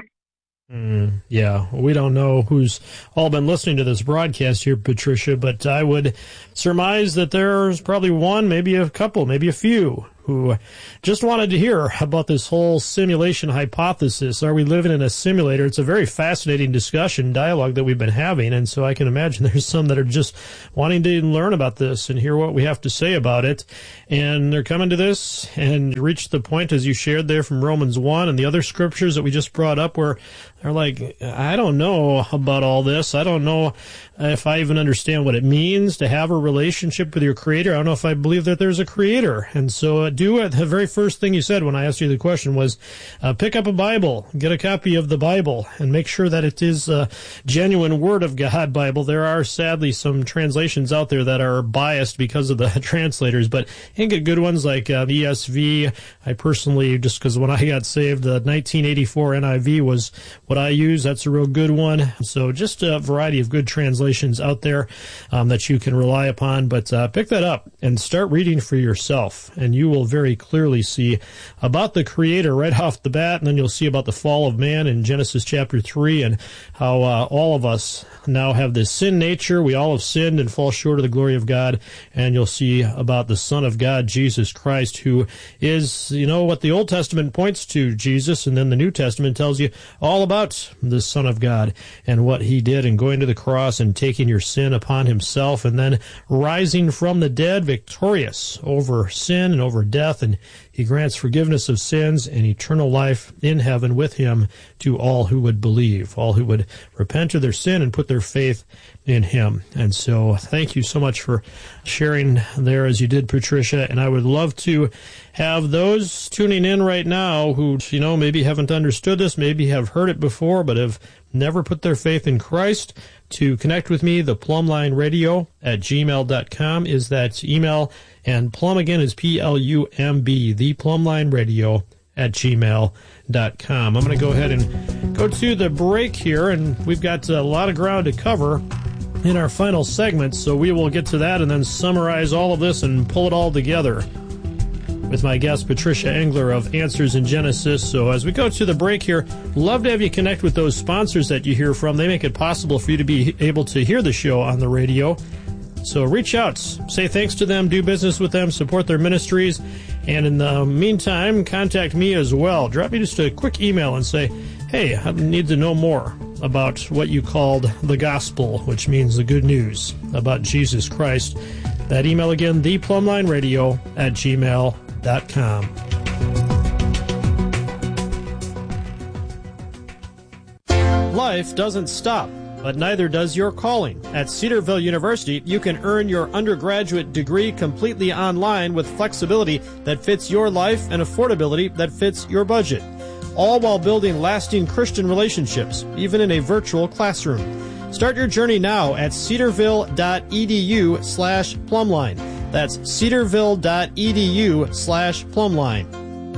Yeah, we don't know who's all been listening to this broadcast here, Patricia, but I would surmise that there's probably one, maybe a couple, maybe a few who just wanted to hear about this whole simulation hypothesis. Are we living in a simulator? It's a very fascinating discussion, dialogue that we've been having, and so I can imagine there's some that are just wanting to learn about this and hear what we have to say about it. And they're coming to this and reach the point, as you shared there from Romans 1 and the other scriptures that we just brought up, where they're like, I don't know about all this. I don't know if I even understand what it means to have a relationship with your Creator. I don't know if I believe that there's a Creator. And so do it. The very first thing you said when I asked you the question was, pick up a Bible, get a copy of the Bible, and make sure that it is a genuine Word of God Bible. There are sadly some translations out there that are biased because of the translators, but you can get good ones like the ESV. I personally, just because when I got saved, the 1984 NIV was what I use. That's a real good one. So just a variety of good translations out there that you can rely upon. But pick that up and start reading for yourself, and you will very clearly see about the Creator right off the bat, and then you'll see about the fall of man in Genesis chapter 3 and how all of us now have this sin nature. We all have sinned and fall short of the glory of God, and you'll see about the Son of God, Jesus Christ, who is, what the Old Testament points to, Jesus, and then the New Testament tells you all about the Son of God and what he did in going to the cross and taking your sin upon himself and then rising from the dead victorious over sin and over death. And he grants forgiveness of sins and eternal life in heaven with him to all who would believe, all who would repent of their sin and put their faith in him. And so thank you so much for sharing there as you did, Patricia. And I would love to have those tuning in right now who, maybe haven't understood this, maybe have heard it before, but have never put their faith in Christ, to connect with me. The plumlineradio@gmail.com is that email. And plum again is Plumb, the plumlineradio@gmail.com. I'm going to go ahead and go to the break here, and we've got a lot of ground to cover in our final segment, so we will get to that and then summarize all of this and pull it all together with my guest, Patricia Engler of Answers in Genesis. So as we go to the break here, love to have you connect with those sponsors that you hear from. They make it possible for you to be able to hear the show on the radio. So reach out, say thanks to them, do business with them, support their ministries, and in the meantime, contact me as well. Drop me just a quick email and say, hey, I need to know more about what you called the gospel, which means the good news about Jesus Christ. That email again, theplumlineradio@gmail.com. Life doesn't stop, but neither does your calling. At Cedarville University, you can earn your undergraduate degree completely online with flexibility that fits your life and affordability that fits your budget, all while building lasting Christian relationships, even in a virtual classroom. Start your journey now at cedarville.edu/plumline. That's cedarville.edu/plumline.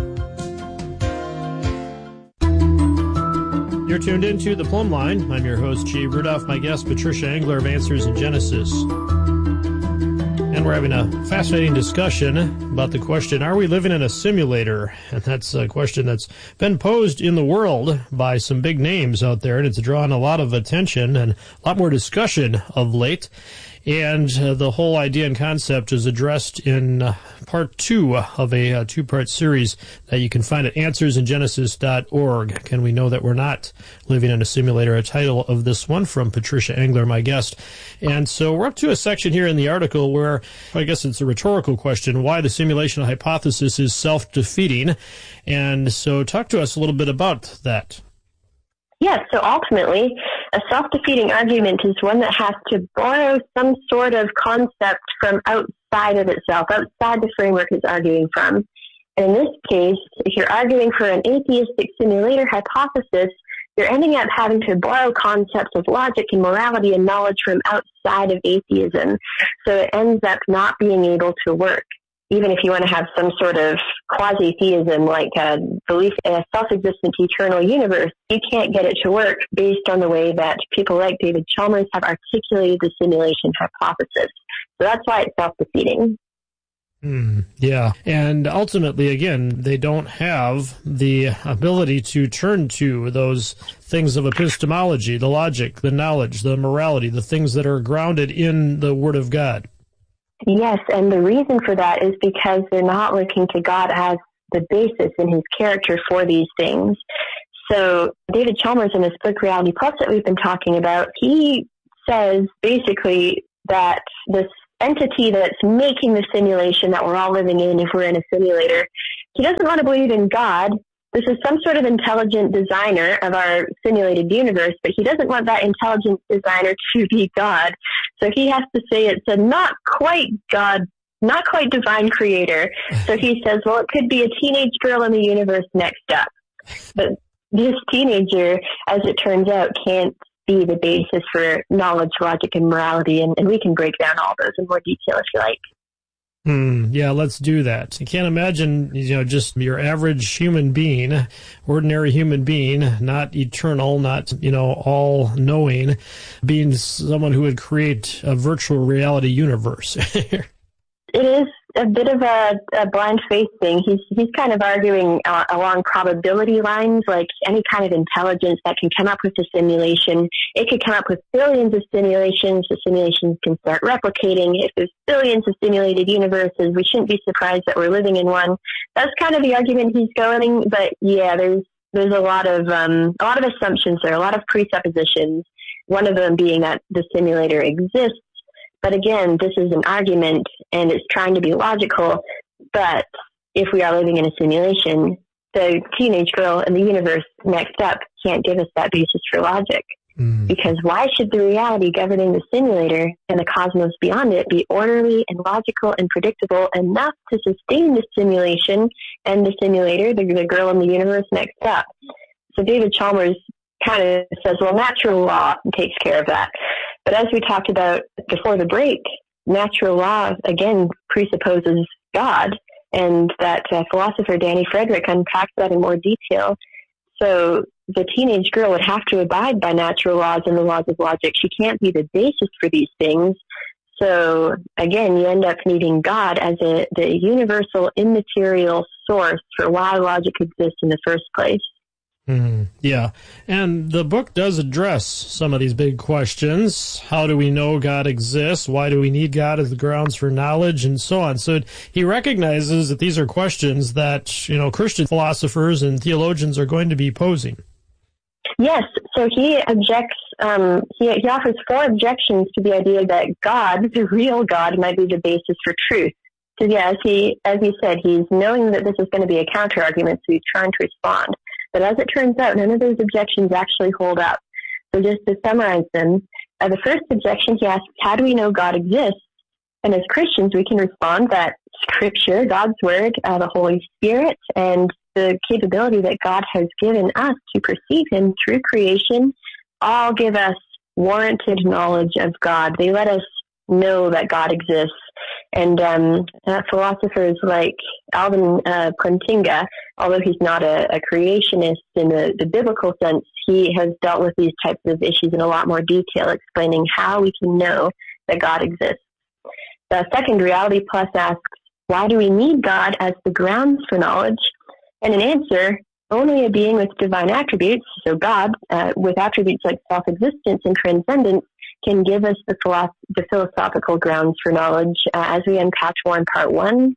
You're tuned into The Plumb Line. I'm your host, Jay Rudolph. My guest, Patricia Engler of Answers in Genesis. And we're having a fascinating discussion about the question, are we living in a simulator? And that's a question that's been posed in the world by some big names out there, and it's drawn a lot of attention and a lot more discussion of late. And the whole idea and concept is addressed in part 2 of a two-part series that you can find at answersingenesis.org. Can we know that we're not living in a simulator? A title of this one from Patricia Engler, my guest. And so we're up to a section here in the article where I guess it's a rhetorical question, why the simulation hypothesis is self-defeating. And so talk to us a little bit about that. Yes, so ultimately, a self-defeating argument is one that has to borrow some sort of concept from outside of itself, outside the framework it's arguing from. And in this case, if you're arguing for an atheistic simulator hypothesis, you're ending up having to borrow concepts of logic and morality and knowledge from outside of atheism. So it ends up not being able to work. even if you want to have some sort of quasi-theism, like a belief in a self-existent eternal universe, you can't get it to work based on the way that people like David Chalmers have articulated the simulation hypothesis. So that's why it's self-defeating. Yeah. And ultimately, again, they don't have the ability to turn to those things of epistemology, the logic, the knowledge, the morality, the things that are grounded in the Word of God. Yes, and the reason for that is because they're not looking to God as the basis in his character for these things. So David Chalmers, in this book, Reality Plus, that we've been talking about, he says basically that this entity that's making the simulation that we're all living in, if we're in a simulator, he doesn't want to believe in God. This is some sort of intelligent designer of our simulated universe, but he doesn't want that intelligent designer to be God. So he has to say it's a not quite God, not quite divine creator. So he says, well, it could be a teenage girl in the universe next up. But this teenager, as it turns out, can't be the basis for knowledge, logic, and morality. And we can break down all those in more detail if you like. Yeah, let's do that. You can't imagine, just your average human being, ordinary human being, not eternal, not, all-knowing, being someone who would create a virtual reality universe. It is a bit of a blind faith thing. He's kind of arguing along probability lines, like any kind of intelligence that can come up with a simulation. It could come up with billions of simulations. The simulations can start replicating. If there's billions of simulated universes, we shouldn't be surprised that we're living in one. That's kind of the argument he's going. But yeah, there's a lot of assumptions there, a lot of presuppositions. One of them being that the simulator exists. But again, this is an argument, and it's trying to be logical. But if we are living in a simulation, the teenage girl in the universe next up can't give us that basis for logic. Because why should the reality governing the simulator and the cosmos beyond it be orderly and logical and predictable enough to sustain the simulation and the simulator, the girl in the universe next up? So David Chalmers kind of says, well, natural law takes care of that. But as we talked about before the break, natural law, again, presupposes God, and that philosopher Danny Frederick unpacks that in more detail. So the teenage girl would have to abide by natural laws and the laws of logic. She can't be the basis for these things. So again, you end up needing God as the universal immaterial source for why logic exists in the first place. Yeah, and the book does address some of these big questions. How do we know God exists? Why do we need God as the grounds for knowledge, and so on? So he recognizes that these are questions that, Christian philosophers and theologians are going to be posing. Yes, so he objects, he offers 4 objections to the idea that God, the real God, might be the basis for truth. So yeah, as he said, he's knowing that this is going to be a counter-argument, so he's trying to respond. But as it turns out, none of those objections actually hold up. So just to summarize them, the first objection he asks, how do we know God exists? And as Christians, we can respond that Scripture, God's Word, the Holy Spirit, and the capability that God has given us to perceive Him through creation all give us warranted knowledge of God. They let us know that God exists. And philosophers like Alvin Plantinga, although he's not a creationist in the biblical sense, he has dealt with these types of issues in a lot more detail, explaining how we can know that God exists. The second, Reality Plus asks, why do we need God as the grounds for knowledge? And in answer, only a being with divine attributes, so God, with attributes like self-existence and transcendence, can give us the philosophical grounds for knowledge, as we unpacked more in part 1.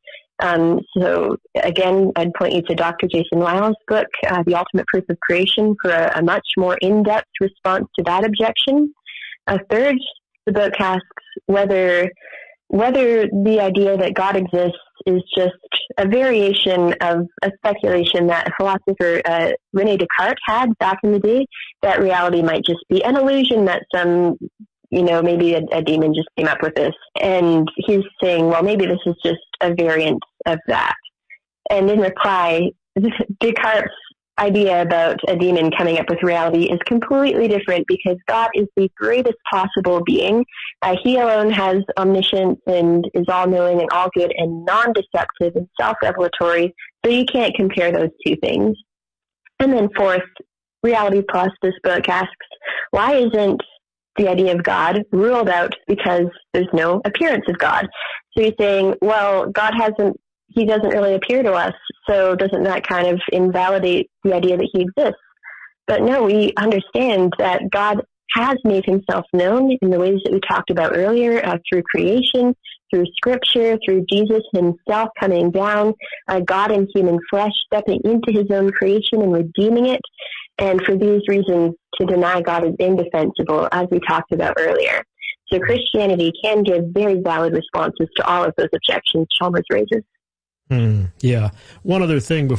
So again, I'd point you to Dr. Jason Lyle's book, The Ultimate Proof of Creation, for a much more in-depth response to that objection. Third, the book asks whether the idea that God exists is just a variation of a speculation that philosopher René Descartes had back in the day, that reality might just be an illusion, that some, maybe a demon just came up with this. And he's saying, well, maybe this is just a variant of that. And in reply, Descartes' idea about a demon coming up with reality is completely different, because God is the greatest possible being. He alone has omniscience and is all-knowing and all-good and non-deceptive and self-revelatory, so you can't compare those two things. And then fourth, Reality Plus, this book asks, why isn't the idea of God ruled out because there's no appearance of God? So you're saying, well, he doesn't really appear to us, so doesn't that kind of invalidate the idea that he exists? But no, we understand that God has made himself known in the ways that we talked about earlier, through creation, through scripture, through Jesus himself coming down, God in human flesh stepping into his own creation and redeeming it. And for these reasons, to deny God is indefensible, as we talked about earlier. So Christianity can give very valid responses to all of those objections Chalmers raises. Yeah. One other thing before